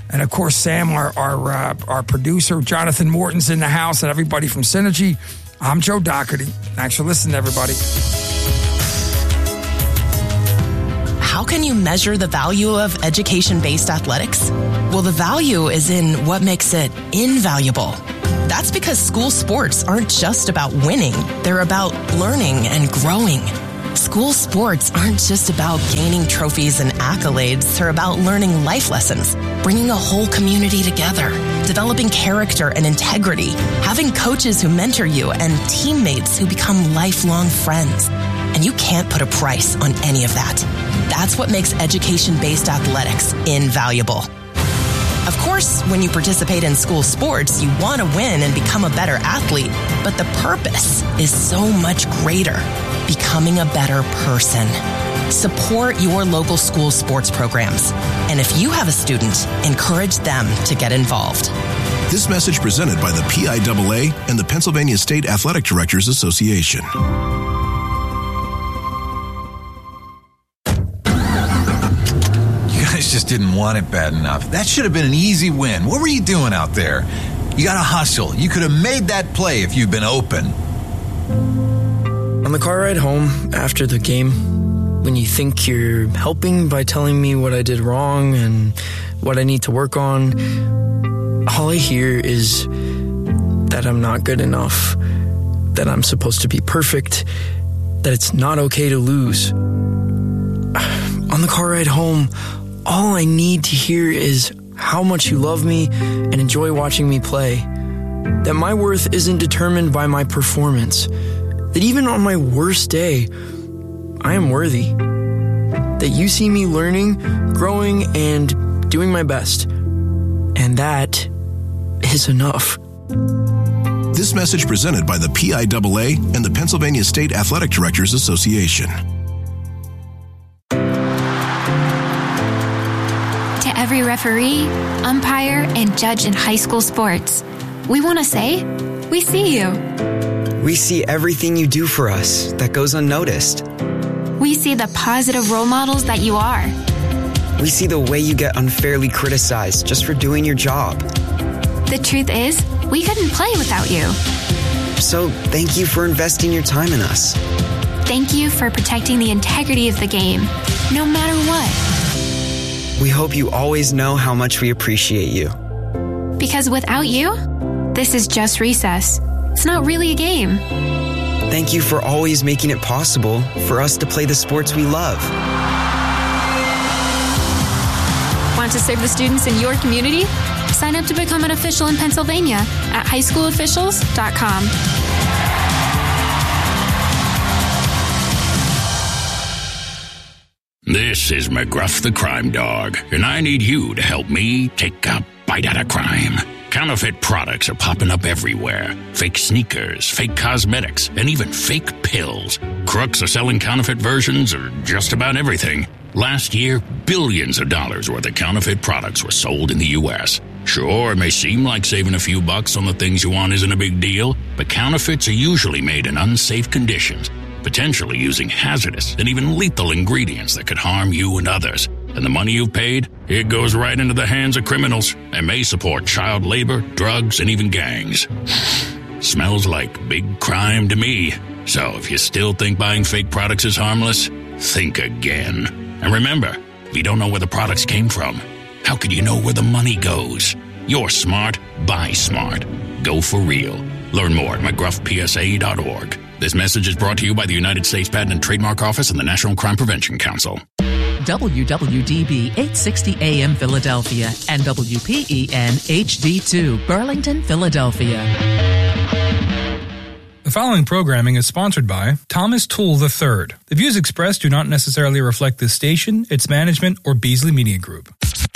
And, of course, Sam, our our, uh, our producer, Jonathan Morton's in the house, and everybody from Synergy. I'm Joe Doherty. Thanks for listening, everybody. How can you measure the value of education-based athletics? Well, the value is in what makes it invaluable. That's because school sports aren't just about winning. They're about learning and growing. School sports aren't just about gaining trophies and accolades. They're about learning life lessons, bringing a whole community together, developing character and integrity, having coaches who mentor you, and teammates who become lifelong friends. And you can't put a price on any of that. That's what makes education-based athletics invaluable. Of course, when you participate in school sports, you want to win and become a better athlete, but the purpose is so much greater, becoming a better person. Support your local school sports programs. And if you have a student, encourage them to get involved. This message presented by the P I A A and the Pennsylvania State Athletic Directors Association. Just didn't want it bad enough. That should have been an easy win. What were you doing out there? You got to hustle. You could have made that play if you'd been open. On the car ride home after the game, when you think you're helping by telling me what I did wrong and what I need to work on, all I hear is that I'm not good enough, that I'm supposed to be perfect, that it's not okay to lose. On the car ride home, all I need to hear is how much you love me and enjoy watching me play. That my worth isn't determined by my performance. That even on my worst day, I am worthy. That you see me learning, growing, and doing my best. And that is enough. This message presented by the P I A A and the Pennsylvania State Athletic Directors Association. Every referee, umpire, and judge in high school sports, we want to say, we see you. We see everything you do for us that goes unnoticed. We see the positive role models that you are. We see the way you get unfairly criticized just for doing your job. The truth is, we couldn't play without you. So thank you for investing your time in us. Thank you for protecting the integrity of the game, no matter what. We hope you always know how much we appreciate you. Because without you, this is just recess. It's not really a game. Thank you for always making it possible for us to play the sports we love. Want to serve the students in your community? Sign up to become an official in Pennsylvania at high school officials dot com. This is McGruff the Crime Dog, and I need you to help me take a bite out of crime. Counterfeit products are popping up everywhere. Fake sneakers, fake cosmetics, and even fake pills. Crooks are selling counterfeit versions of just about everything. Last year, billions of dollars worth of counterfeit products were sold in the U S Sure, it may seem like saving a few bucks on the things you want isn't a big deal, but counterfeits are usually made in unsafe conditions, potentially using hazardous and even lethal ingredients that could harm you and others. And the money you've paid, it goes right into the hands of criminals and may support child labor, drugs, and even gangs. Smells like big crime to me. So if you still think buying fake products is harmless, think again. And remember, if you don't know where the products came from, how could you know where the money goes? You're smart, buy smart. Go for real. Learn more at mcgruff p s a dot org. This message is brought to you by the United States Patent and Trademark Office and the National Crime Prevention Council. W W D B eight sixty A M Philadelphia and W P E N H D two Burlington, Philadelphia. The following programming is sponsored by Thomas Toole the third. The views expressed do not necessarily reflect this station, its management, or Beasley Media Group.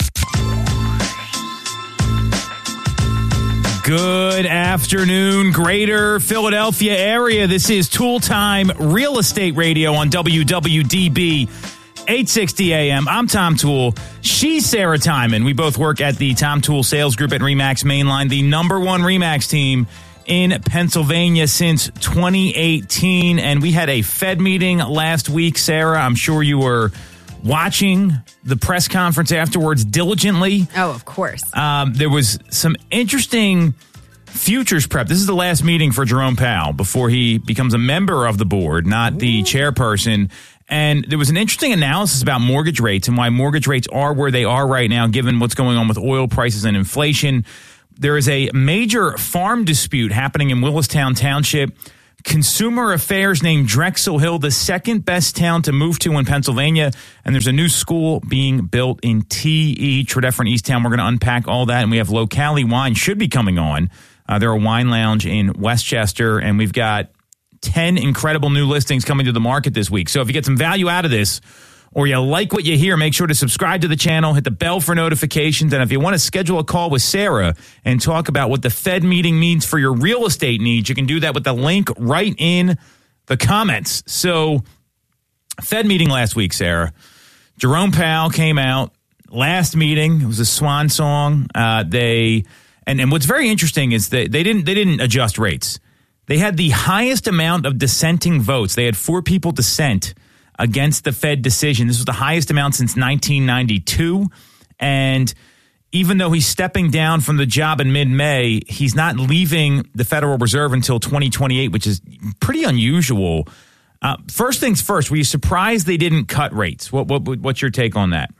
Good afternoon, greater Philadelphia area. This is Toole Time Real Estate Radio on W W D B eight sixty A M. I'm Tom Toole. She's Sarah Timon. We both work at the Tom Toole Sales Group at RE/MAX Mainline, the number one RE/MAX team in Pennsylvania since twenty eighteen. And we had a Fed meeting last week, Sarah. I'm sure you were watching the press conference afterwards diligently. Oh, of course. Um, there was some interesting futures prep. This is the last meeting for Jerome Powell before he becomes a member of the board, not Ooh. the chairperson. And there was an interesting analysis about mortgage rates and why mortgage rates are where they are right now, given what's going on with oil prices and inflation. There is a major farm dispute happening in Willistown Township. Consumer Affairs named Drexel Hill the second best town to move to in Pennsylvania. And there's a new school being built in T E, Tredeffert Easttown. We're going to unpack all that. And we have Locali Wine should be coming on. Uh, they're a wine lounge in Westchester. And we've got ten incredible new listings coming to the market this week. So if you get some value out of this or you like what you hear, make sure to subscribe to the channel, hit the bell for notifications. And if you want to schedule a call with Sarah and talk about what the Fed meeting means for your real estate needs, you can do that with the link right in the comments. So Fed meeting last week, Sarah. Jerome Powell came out. Last meeting, it was a swan song. Uh, they and, and what's very interesting is that they didn't they didn't adjust rates. They had the highest amount of dissenting votes. They had four people dissent against the Fed decision. This was the highest amount since nineteen ninety-two. And even though he's stepping down from the job in mid-May, he's not leaving the Federal Reserve until twenty twenty-eight, which is pretty unusual. Uh, first things first, were you surprised they didn't cut rates? What, what What's your take on that?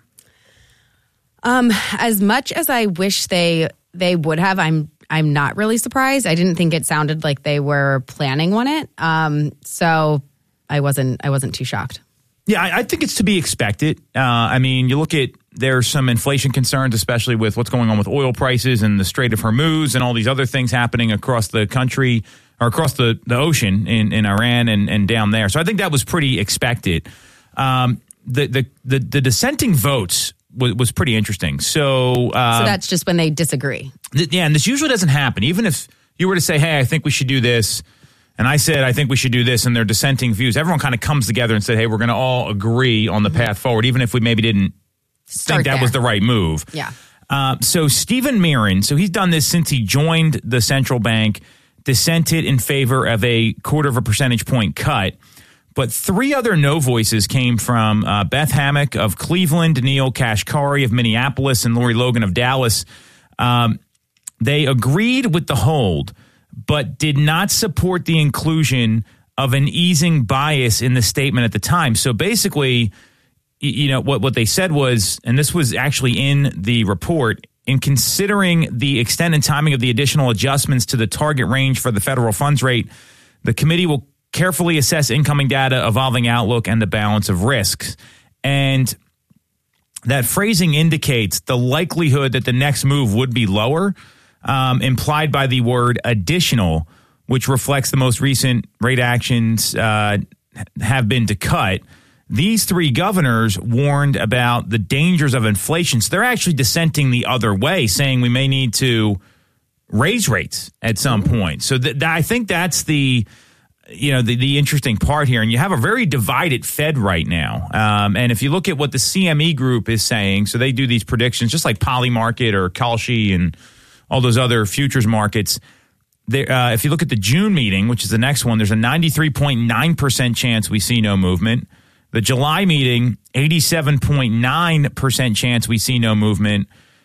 Um, as much as I wish they they would have, I'm I'm not really surprised. I didn't think it sounded like they were planning on it. Um, so I wasn't I wasn't too shocked. Yeah, I, I think it's to be expected. Uh, I mean, you look at there's some inflation concerns, especially with what's going on with oil prices and the Strait of Hormuz and all these other things happening across the country or across the, the ocean in, in Iran and, and down there. So I think that was pretty expected. Um, the, the, the, the dissenting votes was, was pretty interesting. So, uh, so that's just when they disagree. Th- yeah, and this usually doesn't happen. Even if you were to say, hey, I think we should do this, and I said, I think we should do this, and their dissenting views, everyone kind of comes together and said, hey, we're going to all agree on the mm-hmm. path forward, even if we maybe didn't Start think that there. was the right move. Yeah. Uh, so Stephen Mirren, so he's done this since he joined the central bank, dissented in favor of a quarter of a percentage point cut. But three other no voices came from uh, Beth Hammock of Cleveland, Neil Kashkari of Minneapolis, and Lori Logan of Dallas. Um, they agreed with the hold, but did not support the inclusion of an easing bias in the statement at the time. So basically, you know, what, what they said was, and this was actually in the report, in considering the extent and timing of the additional adjustments to the target range for the federal funds rate, the committee will carefully assess incoming data, evolving outlook, and the balance of risks. And that phrasing indicates the likelihood that the next move would be lower, um, implied by the word additional, which reflects the most recent rate actions uh, have been to cut. These three governors warned about the dangers of inflation. So they're actually dissenting the other way, saying we may need to raise rates at some point. So th- th- I think that's the, you know, the, the interesting part here. And you have a very divided Fed right now. Um, and if you look at what the C M E group is saying, so they do these predictions, just like Polymarket or Kalshi and all those other futures markets. There, uh, if you look at the June meeting, which is the next one, there's a ninety-three point nine percent chance we see no movement. The July meeting, eighty-seven point nine percent chance we see no movement,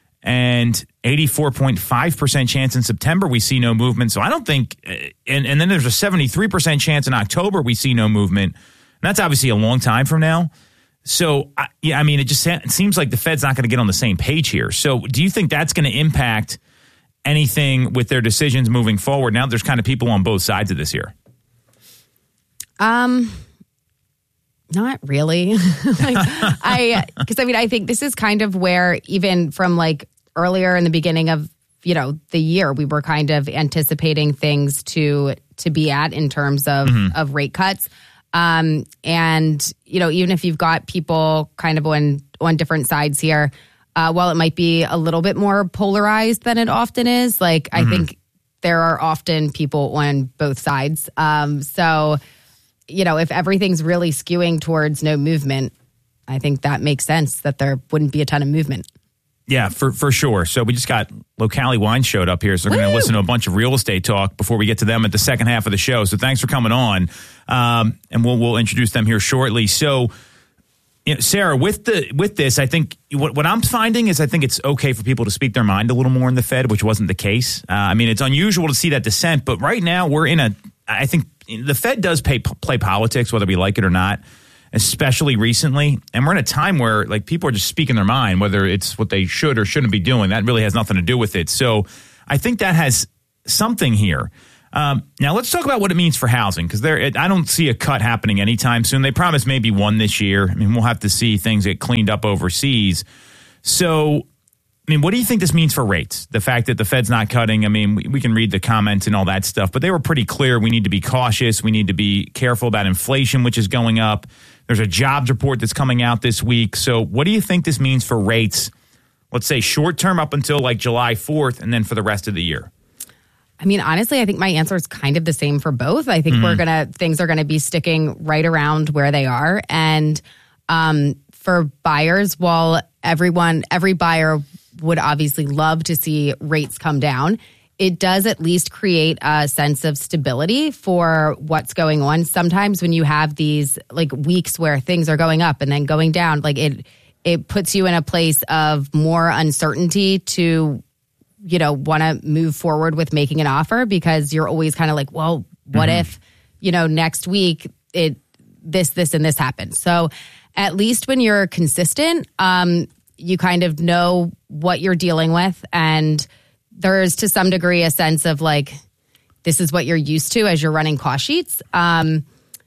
and eighty-four point five percent chance in September we see no movement. So I don't think, and, and then there's a seventy-three percent chance in October we see no movement. And that's obviously a long time from now. So, I, yeah, I mean, it just it seems like the Fed's not going to get on the same page here. So do you think that's going to impact anything with their decisions moving forward? Now there's kind of people on both sides of this here. Um... Not really. like, I, because I mean, I think this is kind of where even from like earlier in the beginning of, you know, the year, we were kind of anticipating things to, to be at in terms of, mm-hmm. of rate cuts. Um, and, you know, even if you've got people kind of on, on different sides here, uh, while it might be a little bit more polarized than it often is, like, mm-hmm. I think there are often people on both sides. Um, so, you know, if everything's really skewing towards no movement, I think that makes sense that there wouldn't be a ton of movement. Yeah, for for sure. So we just got Locali Wine showed up here, so we're going to listen to a bunch of real estate talk before we get to them at the second half of the show. So thanks for coming on, um, and we'll we'll introduce them here shortly. So You know, Sarah, with the with this, I think what, what I'm finding is I think it's okay for people to speak their mind a little more in the Fed, which wasn't the case. Uh, I mean, it's unusual to see that dissent, but right now we're in a, I think the Fed does pay, play politics, whether we like it or not, especially recently. And we're in a time where like people are just speaking their mind, whether it's what they should or shouldn't be doing. That really has nothing to do with it. So I think that has something here. Um, now let's talk about what it means for housing, because there, I don't see a cut happening anytime soon. They promise maybe one this year. I mean, we'll have to see things get cleaned up overseas. So, I mean, what do you think this means for rates? The fact that the Fed's not cutting, I mean, we, we can read the comments and all that stuff, but they were pretty clear. We need to be cautious. We need to be careful about inflation, which is going up. There's a jobs report that's coming out this week. So what do you think this means for rates, let's say short term up until like July fourth and then for the rest of the year? I mean, honestly, I think my answer is kind of the same for both. I think Mm-hmm. we're going to, things are going to be sticking right around where they are. And um, for buyers, while everyone, every buyer would obviously love to see rates come down, it does at least create a sense of stability for what's going on. Sometimes when you have these like weeks where things are going up and then going down, like it, it puts you in a place of more uncertainty to, you know, want to move forward with making an offer, because you're always kind of like, well, what Mhm. if, you know, next week it, this, this, and this happens. So at least when you're consistent, um, you kind of know what you're dealing with. And there's to some degree a sense of like, this is what you're used to as you're running cost sheets, um,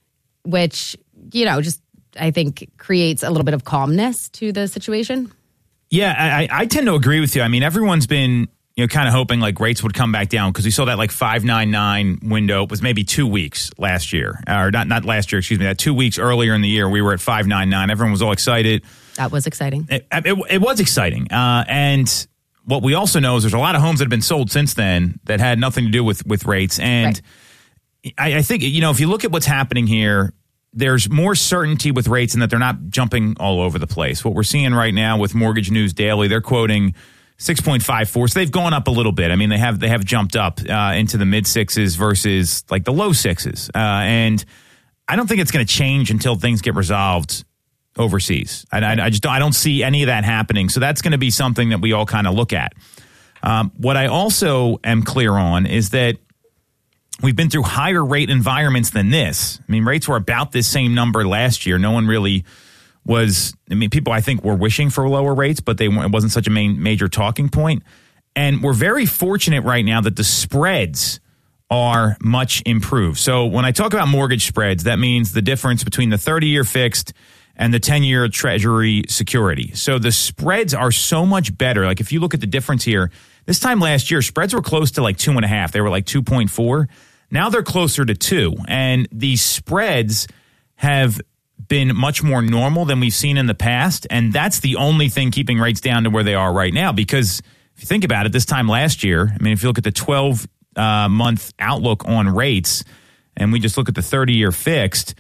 which, you know, just I think creates a little bit of calmness to the situation. Yeah, I, I tend to agree with you. I mean, everyone's been, you know, kind of hoping like rates would come back down because we saw that like five ninety-nine window. It was maybe two weeks last year, or not not last year, excuse me, that two weeks earlier in the year we were at five ninety-nine. Everyone was all excited. That was exciting. It, it, it was exciting. Uh, and what we also know is there's a lot of homes that have been sold since then that had nothing to do with, with rates. And right. I, I think, you know, if you look at what's happening here, there's more certainty with rates in that they're not jumping all over the place. What we're seeing right now with Mortgage News Daily, they're quoting six point five four. So they've gone up a little bit. I mean, they have they have jumped up uh, into the mid sixes versus like the low sixes. Uh, and I don't think it's going to change until things get resolved overseas. I, I, I just don't, I don't see any of that happening. So that's going to be something that we all kind of look at. Um, what I also am clear on is that we've been through higher rate environments than this. I mean, rates were about this same number last year. No one really was, I mean, people I think were wishing for lower rates, but they it wasn't such a main major talking point. And we're very fortunate right now that the spreads are much improved. So when I talk about mortgage spreads, that means the difference between the thirty-year fixed and the ten-year Treasury security. So the spreads are so much better. Like if you look at the difference here, this time last year, spreads were close to like two and a half. They were like two point four. Now they're closer to two. And these spreads have been much more normal than we've seen in the past. And that's the only thing keeping rates down to where they are right now. Because if you think about it, this time last year, I mean, if you look at the twelve-month outlook on rates, and we just look at the thirty-year fixed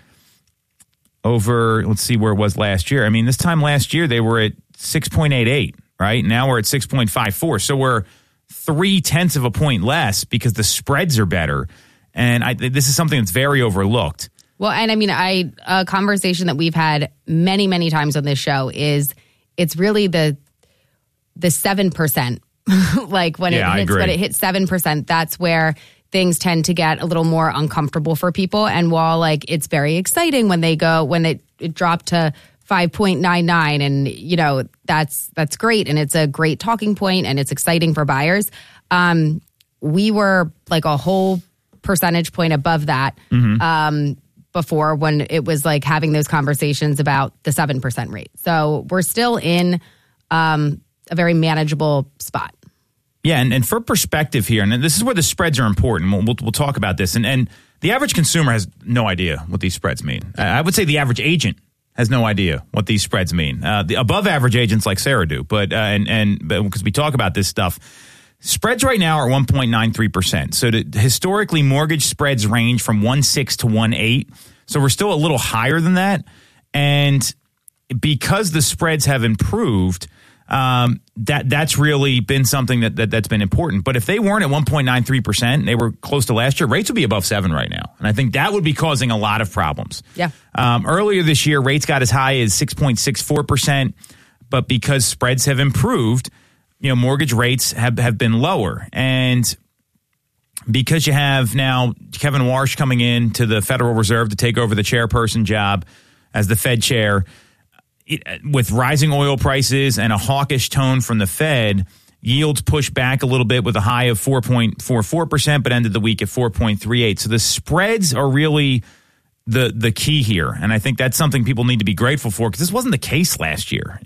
over, let's see where it was last year. I mean, this time last year, they were at six point eight eight, right? Now we're at six point five four. So we're three-tenths of a point less because the spreads are better. And I, this is something that's very overlooked. Well, and I mean, I a conversation that we've had many, many times on this show is it's really the the seven percent. Like when Yeah, I it hits agree. when it hits seven percent, that's where things tend to get a little more uncomfortable for people. And while like it's very exciting when they go when it, it dropped to five point nine nine, and you know that's that's great, and it's a great talking point, and it's exciting for buyers. Um, we were like a whole percentage point above that. Mm-hmm. Um, before when it was like having those conversations about the seven percent rate. So we're still in um, a very manageable spot. Yeah, and, and for perspective here, and this is where the spreads are important. We'll, we'll, we'll talk about this. And, and the average consumer has no idea what these spreads mean. I would say the average agent has no idea what these spreads mean. Uh, the above average agents like Sarah do, but uh, and and because we talk about this stuff. Spreads right now are one point nine three percent. So to, historically, mortgage spreads range from one point six to one point eight. So we're still a little higher than that. And because the spreads have improved, Um, that that's really been something that, that that's been important. But if they weren't at one point nine three percent, they were close to last year, rates would be above seven right now. And I think that would be causing a lot of problems. Yeah. Um, earlier this year, rates got as high as six point six four percent, but because spreads have improved, you know, mortgage rates have, have been lower. And because you have now Kevin Warsh coming in to the Federal Reserve to take over the chairperson job as the Fed chair, it, with rising oil prices and a hawkish tone from the Fed, yields pushed back a little bit with a high of four point four four percent, but ended the week at four point three eight. So the spreads are really the the key here. And I think that's something people need to be grateful for, because this wasn't the case last year.